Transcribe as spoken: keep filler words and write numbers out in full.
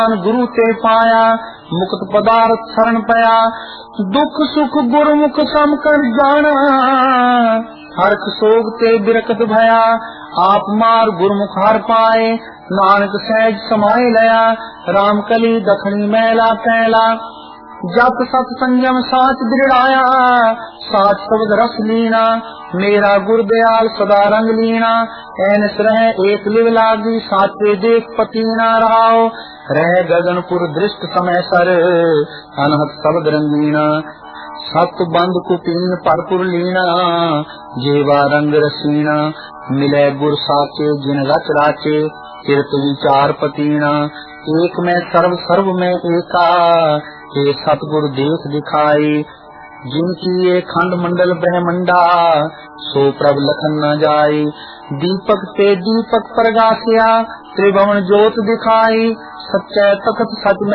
गुरु ते पाया मुक्त पदार्थ शरण पया दुख सुख गुरमुख सम कर जाना हरख सोग ते बिरकत भया आप मार गुरमुख हर पाए नानक सहज समाय लया राम कली दखनी मैला कैला जप सत संयम साच दृढ़ाया साच शब्द रस लीना मेरा गुर दयाल सदा रंग लीना ऐनस रह एक लिव लागी साचे देख पतीना रहाओ रह गगनपुर दृष्ट समय सर अनहत शब्द रंगीना सत बंद कुपीन परपुर लीना जेवा रंग रसीना मिले गुर साचे जिन रच राचे तीर्थ विचार पतीना एक में सर्व सर्व में एका हे सतगुरु देख दिखाई जिनकी ये खंड मंडल ब्रह्मंडा सो प्रभ लखन न जाई दीपक ते दीपक प्रगासिया त्रिभुवन ज्योत दिखाई सच्चे तखत सच में